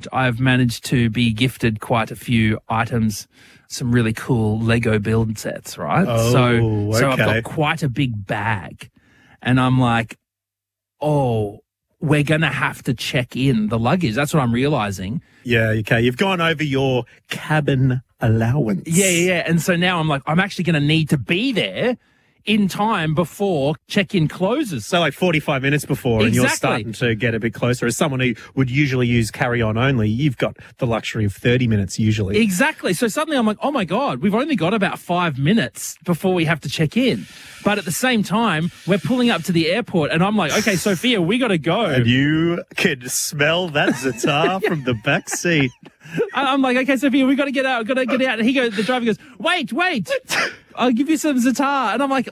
I've managed to be gifted quite a few items, some really cool Lego build sets, right? Oh, so I've okay. got quite a big bag, and I'm like, oh, we're going to have to check in the luggage. That's what I'm realizing. Yeah, okay. You've gone over your cabin allowance. Yeah. And so now I'm like, I'm actually going to need to be there in time before check-in closes. So like 45 minutes before, and you're Exactly. starting to get a bit closer. As someone who would usually use carry-on only, you've got the luxury of 30 minutes usually. Exactly. So suddenly I'm like, oh my God, we've only got about 5 minutes before we have to check in. But at the same time, we're pulling up to the airport and I'm like, okay, Sophia, we got to go. And you can smell that za'atar from the back seat. I'm like, okay, Sophia, we got to get out, got to get out. And the driver goes, wait, I'll give you some za'atar. And I'm like,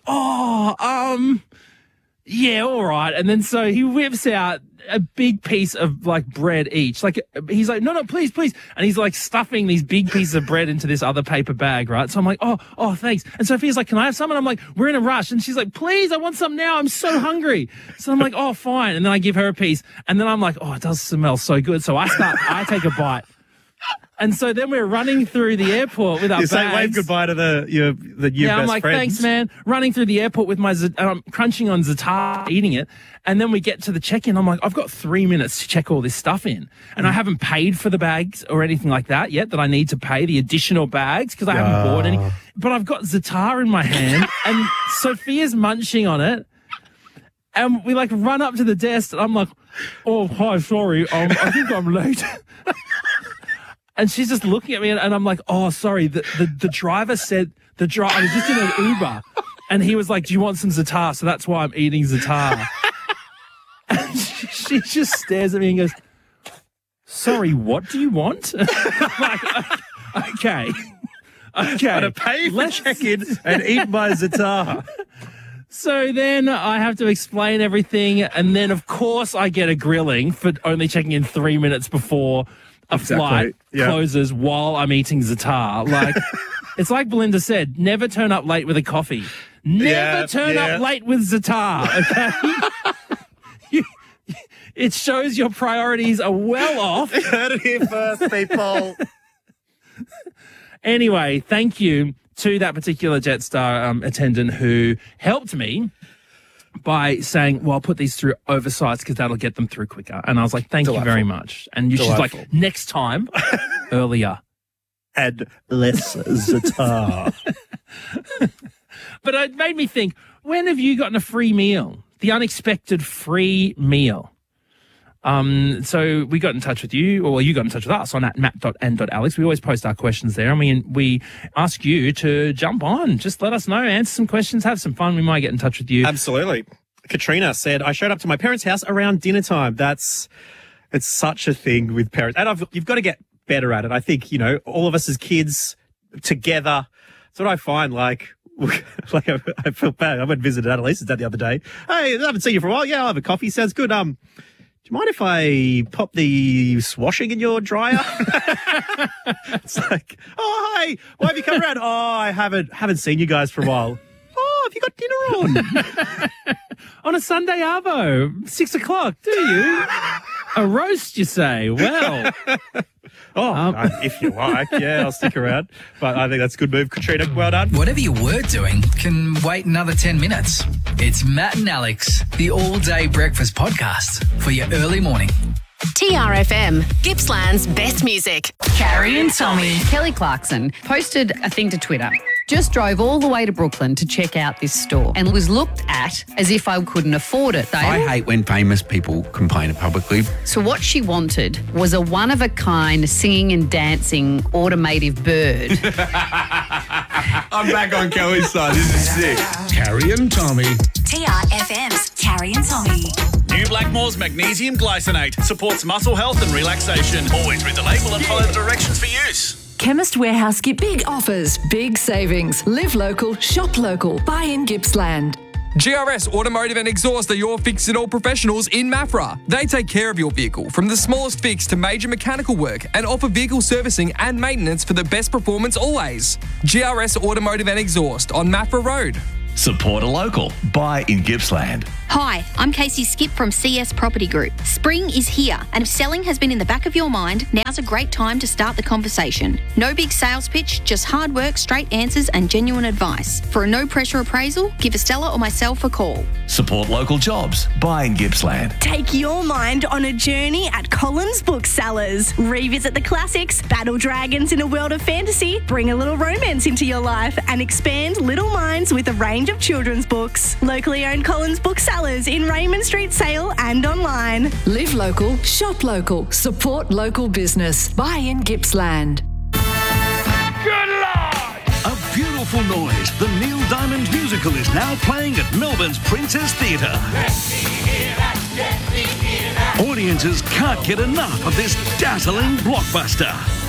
yeah, all right. And then so he whips out a big piece of like bread each. Like he's like, no, please. And he's like stuffing these big pieces of bread into this other paper bag, right? So I'm like, oh, thanks. And Sophia's like, can I have some? And I'm like, we're in a rush. And she's like, please, I want some now. I'm so hungry. So I'm like, oh, fine. And then I give her a piece. And then I'm like, oh, it does smell so good. So I take a bite. And so then we're running through the airport with our You bags. say wave goodbye to your Yeah, I'm best like, friends. thanks, man. Running through the airport with and I'm crunching on za'atar, eating it. And then we get to the check-in. I'm like, I've got 3 minutes to check all this stuff in. And I haven't paid for the bags or anything like that yet, that I need to pay the additional bags because I haven't bought any. But I've got za'atar in my hand and Sophia's munching on it. And we like run up to the desk and I'm like, oh, hi, sorry. I think I'm late. And she's just looking at me and I'm like, oh, sorry. The driver said, I was just in an Uber and he was like, do you want some za'atar? So that's why I'm eating za'atar. And she just stares at me and goes, sorry, what do you want? I'm like, okay. I'm going to pay for check-in and eat my za'atar. So then I have to explain everything. And then, of course, I get a grilling for only checking in 3 minutes before a flight closes while I'm eating za'atar. Like, it's like Belinda said, never turn up late with a coffee. Never turn up late with za'atar, okay? It shows your priorities are well off. You heard it here first, people. Anyway, thank you to that particular Jetstar attendant who helped me by saying, well, I'll put these through oversized because that'll get them through quicker. And I was like, thank you very much. And she's like, next time, earlier. And less za'atar. But it made me think, when have you gotten a free meal? The unexpected free meal. So we got in touch with you, or you got in touch with us on @matt.and.alex. We always post our questions there. I mean, we ask you to jump on. Just let us know, answer some questions, have some fun. We might get in touch with you. Absolutely. Katrina said, I showed up to my parents' house around dinner time. It's such a thing with parents. And you've got to get better at it. I think, all of us as kids together, that's what I find, like I feel bad. I went and visited Annalise's dad the other day. Hey, I haven't seen you for a while. Yeah, I'll have a coffee. Sounds good. Do you mind if I pop the washing in your dryer? It's like, oh, hi, why have you come around? Oh, I haven't seen you guys for a while. Oh, have you got dinner on? On a Sunday arvo, 6 o'clock, do you? A roast, you say? Well. If you like, I'll stick around. But I think that's a good move, Katrina. Well done. Whatever you were doing can wait another 10 minutes. It's Matt and Alex, the all-day breakfast podcast for your early morning. TRFM, Gippsland's best music. Carrie and Tommy. Kelly Clarkson posted a thing to Twitter. Just drove all the way to Brooklyn to check out this store and was looked at as if I couldn't afford it. I hate when famous people complain publicly. So what she wanted was a one-of-a-kind singing and dancing automative bird. I'm back on Kelly's side. This is sick. Carrie and Tommy. TRFM's Carrie and Tommy. New Blackmore's Magnesium Glycinate supports muscle health and relaxation. Always read the label and follow the directions for use. Chemist Warehouse big offers, big savings. Live local, shop local. Buy in Gippsland. GRS Automotive and Exhaust are your fix-it-all professionals in Maffra. They take care of your vehicle from the smallest fix to major mechanical work and offer vehicle servicing and maintenance for the best performance always. GRS Automotive and Exhaust on Maffra Road. Support a local. Buy in Gippsland. Hi, I'm Casey Skip from CS Property Group. Spring is here, and if selling has been in the back of your mind, now's a great time to start the conversation. No big sales pitch, just hard work, straight answers, and genuine advice. For a no-pressure appraisal, give Estella or myself a call. Support local jobs. Buy in Gippsland. Take your mind on a journey at Collins Booksellers. Revisit the classics, battle dragons in a world of fantasy, bring a little romance into your life, and expand little minds with a range of children's books. Locally owned Collins Booksellers in Raymond Street Sale and online. Live local, shop local, support local business. Buy in Gippsland. Good Lord! A beautiful noise. The Neil Diamond musical is now playing at Melbourne's Princess Theatre. Audiences can't get enough of this dazzling blockbuster.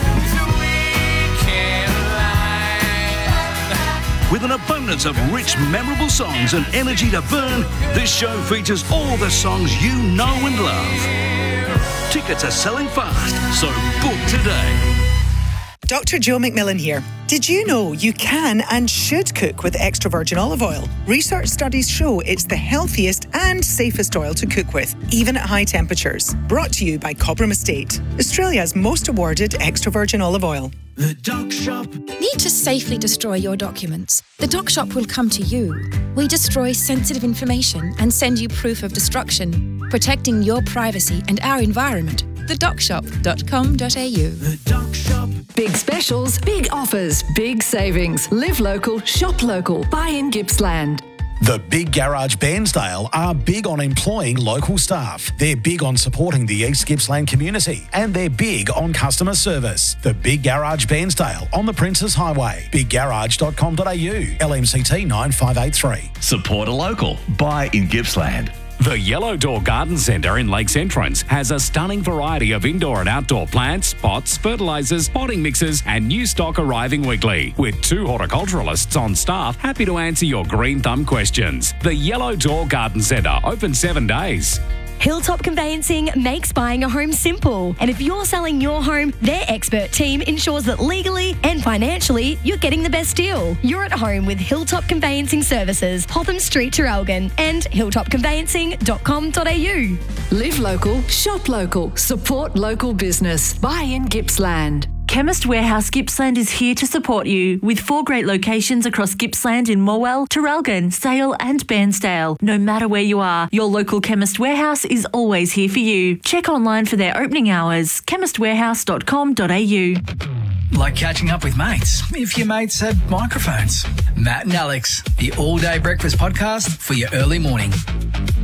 With an abundance of rich, memorable songs and energy to burn, this show features all the songs you know and love. Tickets are selling fast, so book today. Dr. Joe McMillan here. Did you know you can and should cook with extra virgin olive oil? Research studies show it's the healthiest and safest oil to cook with, even at high temperatures. Brought to you by Cobram Estate, Australia's most awarded extra virgin olive oil. The Doc Shop. Need to safely destroy your documents? The Doc Shop will come to you. We destroy sensitive information and send you proof of destruction, protecting your privacy and our environment. TheDocShop.com.au. The Doc Shop. Big specials, big offers, big savings. Live local, shop local. Buy in Gippsland. The Big Garage Bairnsdale are big on employing local staff. They're big on supporting the East Gippsland community, and they're big on customer service. The Big Garage Bairnsdale on the Princes Highway. BigGarage.com.au. LMCT 9583. Support a local. Buy in Gippsland. The Yellow Door Garden Centre in Lakes Entrance has a stunning variety of indoor and outdoor plants, pots, fertilisers, potting mixes and new stock arriving weekly, with 2 horticulturalists on staff happy to answer your green thumb questions. The Yellow Door Garden Centre, open 7 days. Hilltop Conveyancing makes buying a home simple. And if you're selling your home, their expert team ensures that legally and financially you're getting the best deal. You're at home with Hilltop Conveyancing Services, Hotham Street, Traralgon, and hilltopconveyancing.com.au. Live local, shop local, support local business. Buy in Gippsland. Chemist Warehouse Gippsland is here to support you with 4 great locations across Gippsland in Morwell, Traralgon, Sale and Bairnsdale. No matter where you are, your local Chemist Warehouse is always here for you. Check online for their opening hours, chemistwarehouse.com.au. Like catching up with mates, if your mates had microphones. Matt and Alex, the all-day breakfast podcast for your early morning.